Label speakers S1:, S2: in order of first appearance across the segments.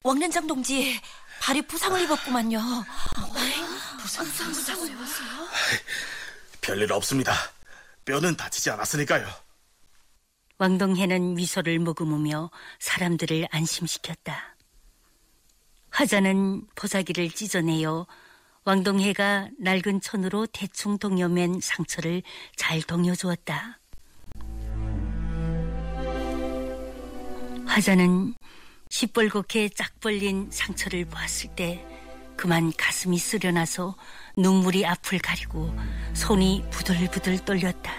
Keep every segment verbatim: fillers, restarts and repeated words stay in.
S1: 왕련장 동지 발이 부상을 입었구만요.
S2: 부상, 부상을 입었어요?
S3: 별일 없습니다. 뼈는 다치지 않았으니까요.
S4: 왕동해는 미소를 머금으며 사람들을 안심시켰다. 화자는 보자기를 찢어내어 왕동해가 낡은 천으로 대충 동여맨 상처를 잘 동여주었다. 화자는 시뻘겋게 짝 벌린 상처를 보았을 때 그만 가슴이 쓰려나서 눈물이 앞을 가리고 손이 부들부들 떨렸다.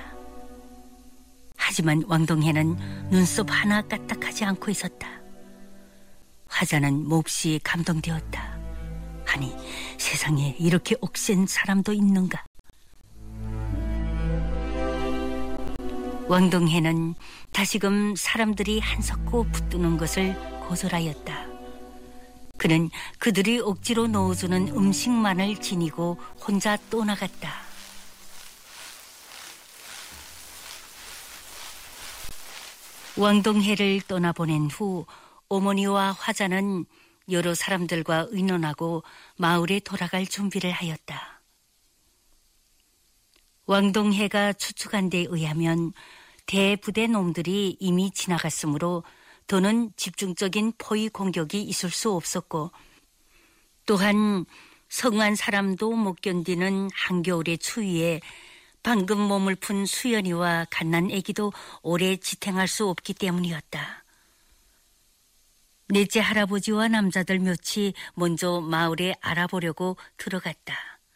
S4: 하지만 왕동해는 눈썹 하나 까딱하지 않고 있었다. 화자는 몹시 감동되었다. 아니, 세상에 이렇게 억센 사람도 있는가? 왕동해는 다시금 사람들이 한석고 붙드는 것을 고절하였다. 그는 그들이 억지로 넣어주는 음식만을 지니고 혼자 떠나갔다. 왕동해를 떠나보낸 후 어머니와 화자는 여러 사람들과 의논하고 마을에 돌아갈 준비를 하였다. 왕동해가 추측한 데 의하면 대부대 놈들이 이미 지나갔으므로 더는 집중적인 포위 공격이 있을 수 없었고, 또한 성한 사람도 못 견디는 한겨울의 추위에 방금 몸을 푼 수연이와 갓난 아기도 오래 지탱할 수 없기 때문이었다. 넷째 할아버지와 남자들 몇이 먼저 마을에 알아보려고 들어갔다.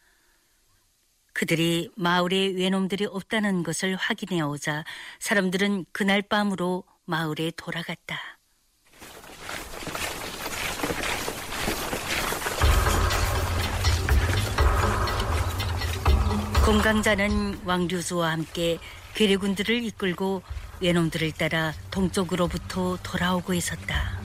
S4: 그들이 마을에 외놈들이 없다는 것을 확인해 오자 사람들은 그날 밤으로 마을에 돌아갔다. 공강자는 왕류수와 함께 괴뢰군들을 이끌고 외놈들을 따라 동쪽으로부터 돌아오고 있었다.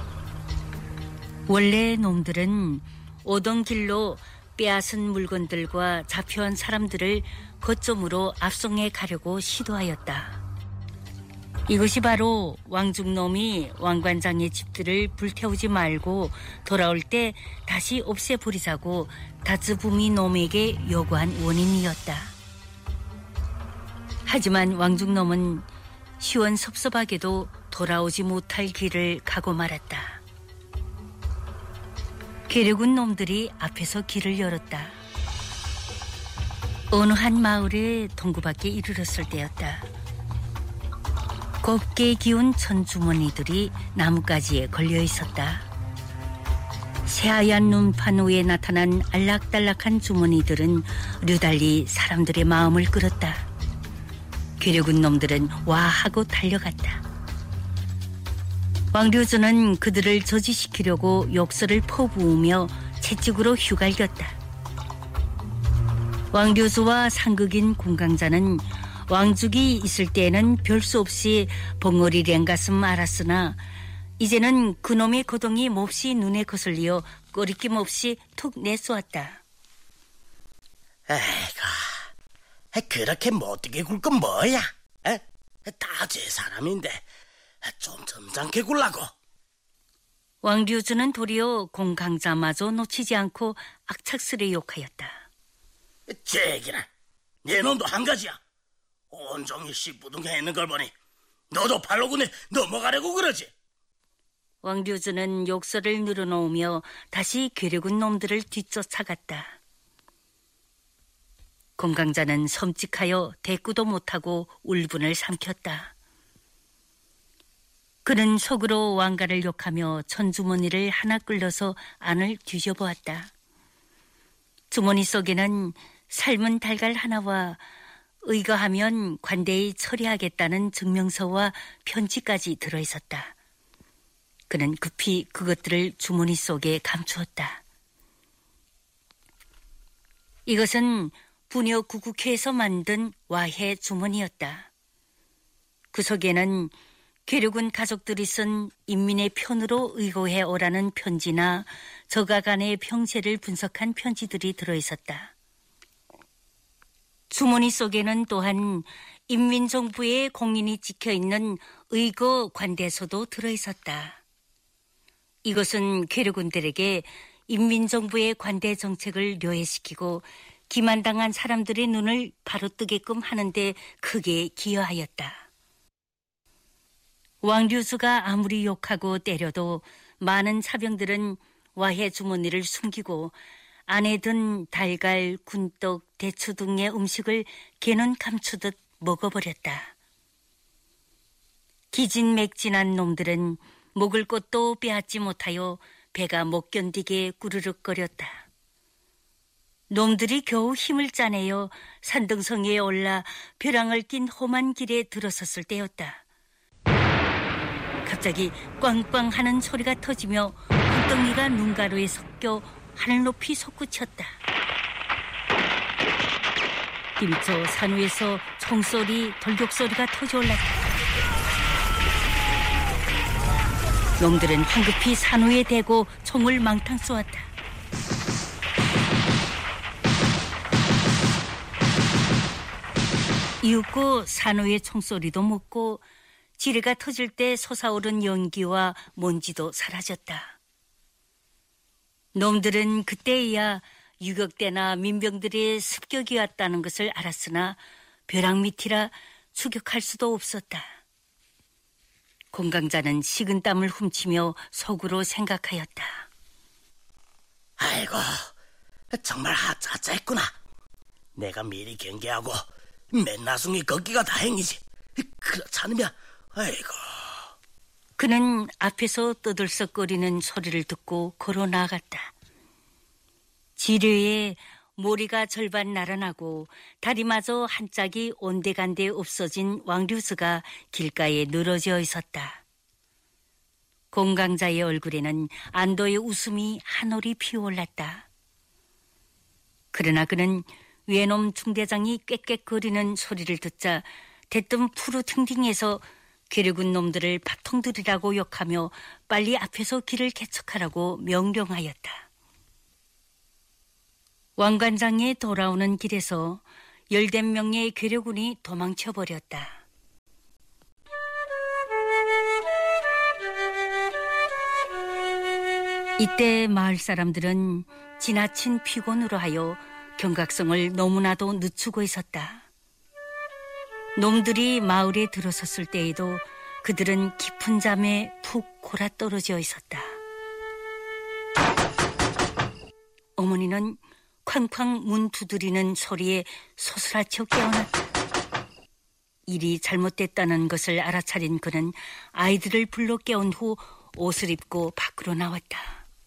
S4: 원래 놈들은 오던 길로 빼앗은 물건들과 잡혀온 사람들을 거점으로 압송해 가려고 시도하였다. 이것이 바로 왕중놈이 왕관장의 집들을 불태우지 말고 돌아올 때 다시 없애버리자고 다츠부미 놈에게 요구한 원인이었다. 하지만 왕중놈은 시원섭섭하게도 돌아오지 못할 길을 가고 말았다. 괴뢰군 놈들이 앞에서 길을 열었다. 어느 한 마을의 동구밖에 이르렀을 때였다. 곱게 기운 천주머니들이 나뭇가지에 걸려 있었다. 새하얀 눈판 위에 나타난 알락달락한 주머니들은 류달리 사람들의 마음을 끌었다. 괴뢰군 놈들은 와 하고 달려갔다. 왕류주는 그들을 저지시키려고 욕설을 퍼부으며 채찍으로 휘갈겼다. 왕류주와 상극인 공강자는 왕죽이 있을 때에는 별 수 없이 벙어리 랭가슴 알았으나 이제는 그놈의 거동이 몹시 눈에 거슬리어 꺼리낌 없이 툭 내쏘았다.
S2: 아이고, 그렇게 못되게 굴 건 뭐야? 다 제 사람인데 좀 점잖게 굴라고.
S4: 왕류주는 도리어 공강자마저 놓치지 않고 악착스레 욕하였다.
S2: 제기나, 네 놈도 한 가지야. 온종일 씨부둥해 있는 걸 보니 너도 팔로군에 넘어가려고 그러지.
S4: 왕류주는 욕설을 늘어놓으며 다시 괴뢰군 놈들을 뒤쫓아갔다. 공강자는 섬찟하여 대꾸도 못하고 울분을 삼켰다. 그는 속으로 왕가를 욕하며 천주머니를 하나 끌려서 안을 뒤져보았다. 주머니 속에는 삶은 달걀 하나와 의거하면 관대히 처리하겠다는 증명서와 편지까지 들어있었다. 그는 급히 그것들을 주머니 속에 감추었다. 이것은 부녀 구국회에서 만든 와해 주머니였다. 그 속에는 괴뢰군 가족들이 쓴 인민의 편으로 의거해 오라는 편지나 저가 간의 병세를 분석한 편지들이 들어있었다. 주머니 속에는 또한 인민정부의 공인이 찍혀있는 의거 관대서도 들어있었다. 이것은 괴뢰군들에게 인민정부의 관대 정책을 료해시키고 기만당한 사람들의 눈을 바로 뜨게끔 하는데 크게 기여하였다. 왕류수가 아무리 욕하고 때려도 많은 사병들은 와해 주머니를 숨기고 안에 든 달걀, 군떡, 대추 등의 음식을 개는 감추듯 먹어버렸다. 기진맥진한 놈들은 먹을 것도 빼앗지 못하여 배가 못 견디게 꾸르륵거렸다. 놈들이 겨우 힘을 짜내어 산등성이에 올라 벼랑을 낀 험한 길에 들어섰을 때였다. 갑자기 꽝꽝 하는 소리가 터지며 굴덩이가 눈가루에 섞여 하늘 높이 솟구쳤다. 힘써 산 위에서 총소리, 돌격소리가 터져올랐다. 놈들은 황급히 산 위에 대고 총을 망탕 쏘았다. 이윽고 산 위의 총소리도 묻고 지뢰가 터질 때 솟아오른 연기와 먼지도 사라졌다. 놈들은 그때야 유격대나 민병들의 습격이 왔다는 것을 알았으나 벼랑 밑이라 추격할 수도 없었다. 공강자는 식은땀을 훔치며 속으로 생각하였다.
S2: 아이고, 정말 하차하차했구나. 내가 미리 경계하고 맨나숭이 걷기가 다행이지. 그렇지 않으면 아이고.
S4: 그는 앞에서 떠들썩거리는 소리를 듣고 걸어 나갔다. 지뢰에 모리가 절반 날아나고 다리마저 한 짝이 온데간데 없어진 왕류수가 길가에 늘어져 있었다. 공강자의 얼굴에는 안도의 웃음이 한올이 피어올랐다. 그러나 그는 외놈 중대장이 꽥꽥거리는 소리를 듣자 대뜸 푸르팅팅해서 괴뢰군 놈들을 밥통들이라고 욕하며 빨리 앞에서 길을 개척하라고 명령하였다. 왕관장에 돌아오는 길에서 열댓 명의 괴뢰군이 도망쳐버렸다. 이때 마을 사람들은 지나친 피곤으로 하여 경각성을 너무나도 늦추고 있었다. 놈들이 마을에 들어섰을 때에도 그들은 깊은 잠에 푹 골아떨어져 있었다. 어머니는 쾅쾅 문 두드리는 소리에 소스라쳐 깨어났다. 일이 잘못됐다는 것을 알아차린 그는 아이들을 불러 깨운 후 옷을 입고 밖으로 나왔다.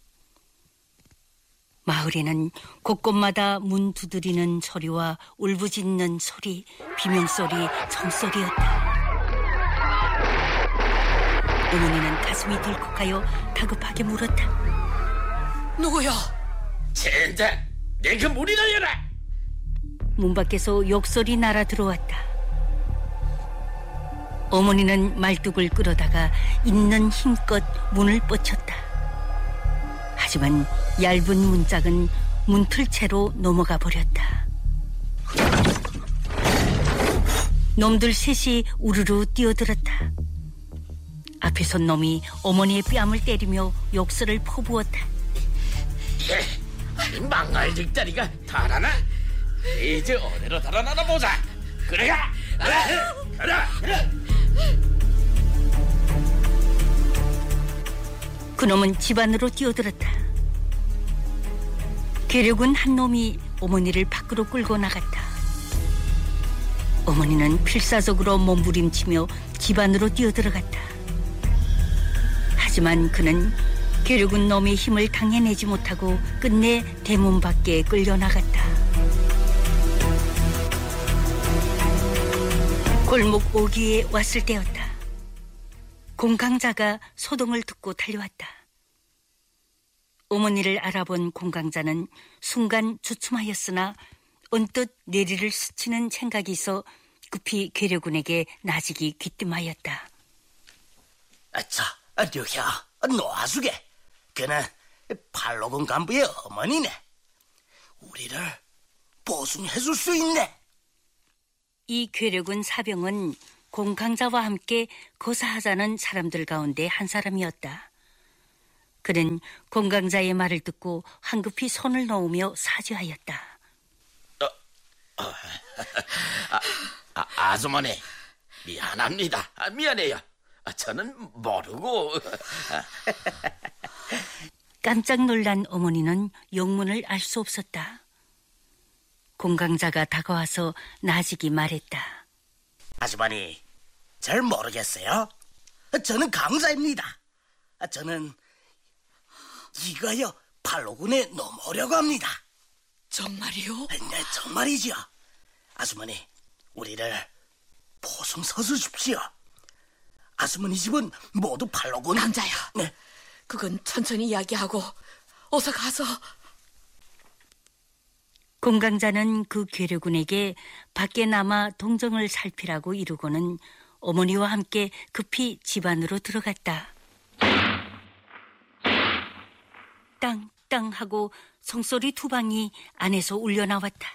S4: 마을에는 곳곳마다 문 두드리는 소리와 울부짖는 소리, 비명소리, 청소리였다. 어머니는 가슴이 덜컥하여 다급하게 물었다.
S2: 누구야? 젠장, 내가 문이 열려라.
S4: 문 밖에서 욕설이 날아 들어왔다. 어머니는 말뚝을 끌어다가 있는 힘껏 문을 뻗쳤다. 하지만 얇은 문짝은 문틀채로 넘어가 버렸다. 놈들 셋이 우르르 뛰어들었다. 앞에 선 놈이 어머니의 뺨을 때리며 욕설을 퍼부었다.
S2: 예, 망갈직자리가 달아나? 이제 어디로 달아나나 보자. 그래가, 가라, 가라, 가라.
S4: 그놈은 집 안으로 뛰어들었다. 괴뢰군 한 놈이 어머니를 밖으로 끌고 나갔다. 어머니는 필사적으로 몸부림치며 집 안으로 뛰어들어갔다. 하지만 그는 괴뢰군 놈의 힘을 당해내지 못하고 끝내 대문 밖에 끌려나갔다. 골목 오기에 왔을 때였다. 공강자가 소동을 듣고 달려왔다. 어머니를 알아본 공강자는 순간 주춤하였으나 언뜻 내리를 스치는 생각이 있어 급히 괴뢰군에게 나직이 귀띔하였다.
S2: 아차, 류야, 노하수게. 그는 팔로군 간부의 어머니네. 우리를 보충해줄 수 있네.
S4: 이 괴뢰군 사병은 공강자와 함께 거사하자는 사람들 가운데 한 사람이었다. 그는 공강자의 말을 듣고 황급히 손을 놓으며 사죄하였다.
S2: 아, 아주머니, 미안합니다. 아, 미안해요. 아, 저는 모르고.
S4: 깜짝 놀란 어머니는 영문을 알 수 없었다. 공강자가 다가와서 나직이 말했다.
S2: 아주머니, 잘 모르겠어요? 저는 강자입니다. 저는 이거요 팔로군에 넘어오려고 합니다.
S1: 정말이요?
S2: 네, 정말이지요. 아주머니, 우리를 보송 서주십시오. 아주머니 집은 모두 팔로군.
S1: 강자야.
S2: 네.
S1: 그건 천천히 이야기하고 어서 가서.
S4: 공강자는 그 괴뢰군에게 밖에 남아 동정을 살피라고 이루고는 어머니와 함께 급히 집 안으로 들어갔다. 땅땅 하고 송소리 두 방이 안에서 울려 나왔다.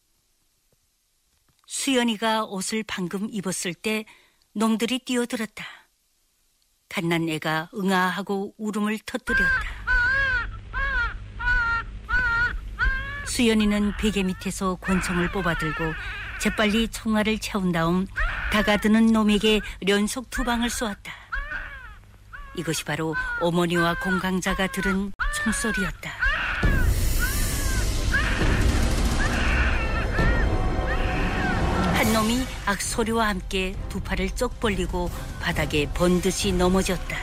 S4: 수연이가 옷을 방금 입었을 때 놈들이 뛰어들었다. 갓난 애가 응아하고 울음을 터뜨렸다. 수연이는 베개 밑에서 권총을 뽑아들고 재빨리 총알을 채운 다음 다가드는 놈에게 연속 두 방을 쏘았다. 이것이 바로 어머니와 공강자가 들은 총소리였다. 한 놈이 악소리와 함께 두 팔을 쩍 벌리고 바닥에 번듯이 넘어졌다.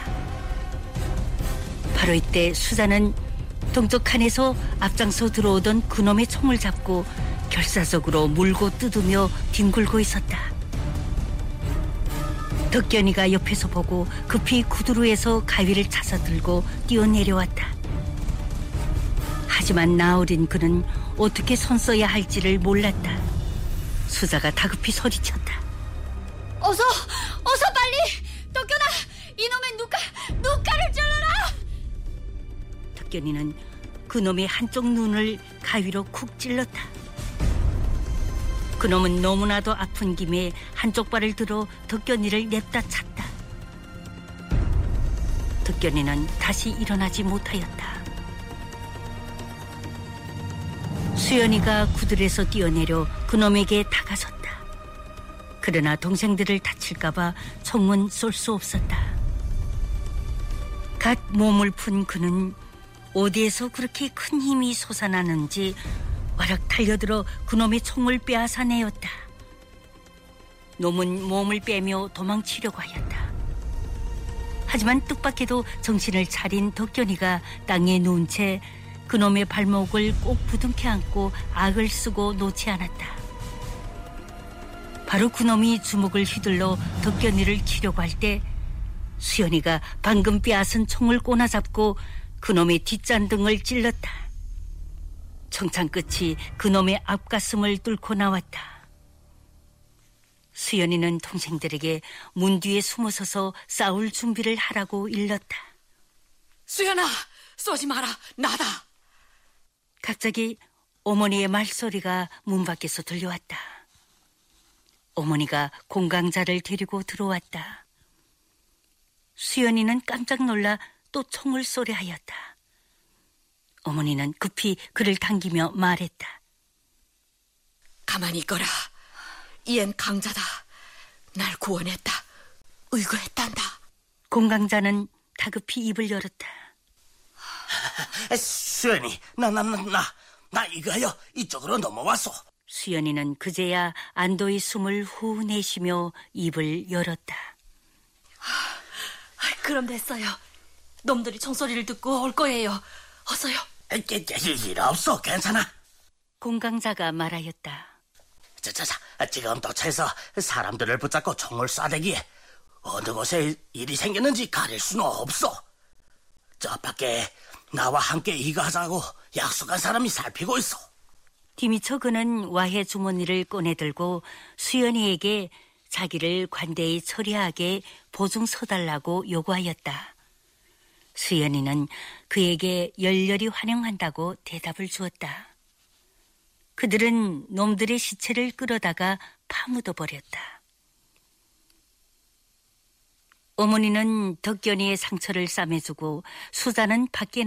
S4: 바로 이때 수자는 동쪽 칸에서 앞장서 들어오던 그놈의 총을 잡고 결사적으로 물고 뜯으며 뒹굴고 있었다. 덕견이가 옆에서 보고 급히 구두루에서 가위를 차서 들고 뛰어내려왔다. 하지만 나으린 그는 어떻게 손 써야 할지를 몰랐다. 수자가 다급히 소리쳤다.
S5: 어서, 어서 빨리! 덕견아, 이놈의 눈가, 눈가를 찔러라!
S4: 덕견이는 그놈의 한쪽 눈을 가위로 쿡 찔렀다. 그놈은 너무나도 아픈 김에 한쪽 발을 들어 덕견이를 냅다 찼다. 덕견이는 다시 일어나지 못하였다. 수연이가 구들에서 뛰어내려 그놈에게 다가섰다. 그러나 동생들을 다칠까봐 총은 쏠 수 없었다. 갓 몸을 푼 그는 어디에서 그렇게 큰 힘이 솟아나는지 와락 달려들어 그놈의 총을 빼앗아내었다. 놈은 몸을 빼며 도망치려고 하였다. 하지만 뜻밖에도 정신을 차린 덕견이가 땅에 누운 채 그놈의 발목을 꼭 부둥켜 안고 악을 쓰고 놓지 않았다. 바로 그놈이 주먹을 휘둘러 덕견이를 치려고 할 때 수연이가 방금 빼앗은 총을 꼬나잡고 그놈의 뒷잔등을 찔렀다. 청창 끝이 그놈의 앞가슴을 뚫고 나왔다. 수연이는 동생들에게 문 뒤에 숨어서서 싸울 준비를 하라고 일렀다.
S1: 수연아, 쏘지 마라. 나다.
S4: 갑자기 어머니의 말소리가 문 밖에서 들려왔다. 어머니가 공강자를 데리고 들어왔다. 수연이는 깜짝 놀라 또 총을 쏘려 하였다. 어머니는 급히 그를 당기며 말했다.
S1: 가만히 있거라. 이엔 강자다. 날 구원했다. 의거했단다.
S4: 공강자는 다급히 입을 열었다.
S2: 수연이, 나, 나, 나, 나, 나 이거요 이쪽으로 넘어왔어.
S4: 수연이는 그제야 안도의 숨을 후 내쉬며 입을 열었다.
S1: 그럼 됐어요. 놈들이 총소리를 듣고 올 거예요. 어서요.
S2: 일 없어, 괜찮아.
S4: 공강자가 말하였다.
S2: 자자자, 지금 도처에서 사람들을 붙잡고 총을 쏴대기에 어느 곳에 일이 생겼는지 가릴 수는 없어. 저 밖에 나와 함께 이거하자고 약속한 사람이 살피고 있어.
S4: 뒤미처 그는 와해 주머니를 꺼내들고 수연이에게 자기를 관대히 처리하게 보증 서달라고 요구하였다. 수연이는 그에게 열렬히 환영한다고 대답을 주었다. 그들은 놈들의 시체를 끌어다가 파묻어 버렸다. 어머니는 덕견이의 상처를 싸매주고 수자는 밖에